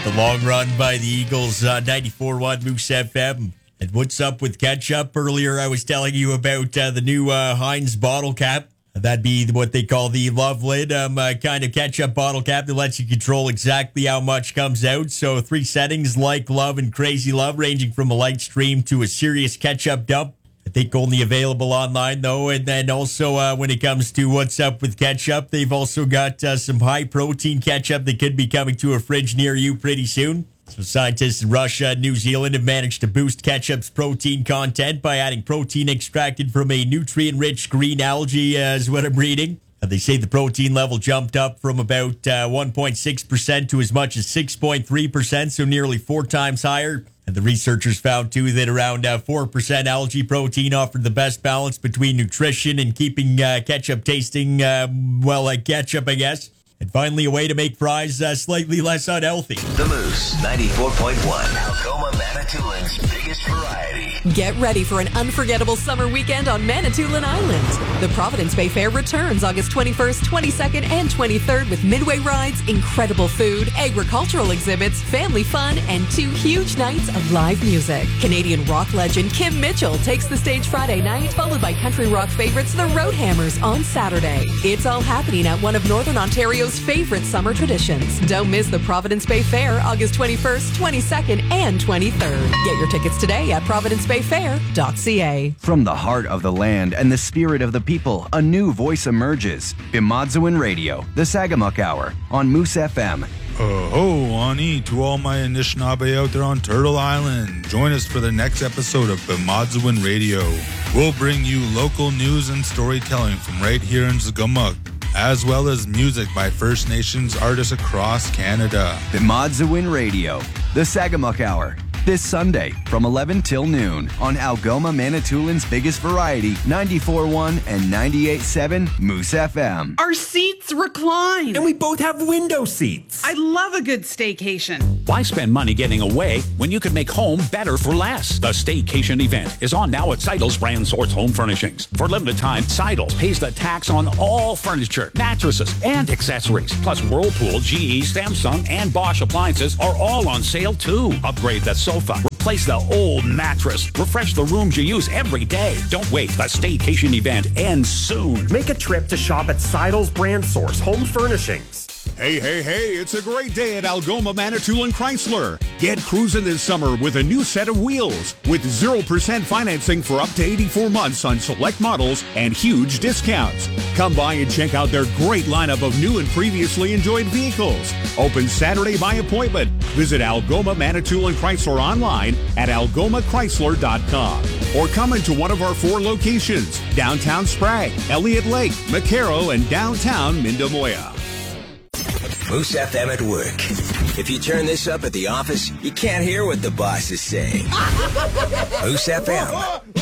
The long run by the Eagles, 94.1 Moose FM. And what's up with ketchup? Earlier, I was telling you about the new Heinz bottle cap. That'd be what they call the Love Lid kind of ketchup bottle cap that lets you control exactly how much comes out. So 3 settings, like, love, and crazy love, ranging from a light stream to a serious ketchup dump. I think only available online, though. And then also when it comes to what's up with ketchup, they've also got some high-protein ketchup that could be coming to a fridge near you pretty soon. So scientists in Russia and New Zealand have managed to boost ketchup's protein content by adding protein extracted from a nutrient-rich green algae, is what I'm reading. They say the protein level jumped up from about 1.6% to as much as 6.3%, so nearly 4 times higher. And the researchers found, too, that around 4% algae protein offered the best balance between nutrition and keeping ketchup tasting, like ketchup, I guess. And finally, a way to make fries slightly less unhealthy. The Moose, 94.1. Algoma Manitoulин's biggest variety. Get ready for an unforgettable summer weekend on Manitoulin Island. The Providence Bay Fair returns August 21st, 22nd, and 23rd with midway rides, incredible food, agricultural exhibits, family fun, and 2 huge nights of live music. Canadian rock legend Kim Mitchell takes the stage Friday night, followed by country rock favorites The Roadhammers on Saturday. It's all happening at one of Northern Ontario's favorite summer traditions. Don't miss the Providence Bay Fair August 21st, 22nd, and 23rd. Get your tickets today at providencebayfair.ca. From the heart of the land and the spirit of the people, a new voice emerges. Bimadzewin Radio, the Sagamuk Hour on Moose FM. Oh, Ani, to all my Anishinaabe out there on Turtle Island. Join us for the next episode of Bimadzewin Radio. We'll bring you local news and storytelling from right here in Sagamuk, as well as music by First Nations artists across Canada. Bimadzewin Radio, the Sagamuk Hour. This Sunday from 11 till noon on Algoma Manitoulin's biggest variety, 94.1 and 98.7 Moose FM. Our seats recline. And we both have window seats. I love a good staycation. Why spend money getting away when you can make home better for less? The Staycation event is on now at Seidel's Brand Source Home Furnishings. For limited time, Seidel's pays the tax on all furniture, mattresses, and accessories. Plus, Whirlpool, GE, Samsung, and Bosch appliances are all on sale too. Upgrade the sofa, replace the old mattress, refresh the rooms you use every day. Don't wait, the Staycation event ends soon. Make a trip to shop at Seidel's Brand Source Home Furnishings. Hey, it's a great day at Algoma Manitoulin Chrysler. Get cruising this summer with a new set of wheels with 0% financing for up to 84 months on select models and huge discounts. Come by and check out their great lineup of new and previously enjoyed vehicles. Open Saturday by appointment. Visit Algoma Manitoulin Chrysler online at algomachrysler.com or come into one of our 4 locations: downtown Sprague, Elliott Lake, McCarroll, and downtown Mindamoya. Moose FM at work. If you turn this up at the office, you can't hear what the boss is saying. Moose FM.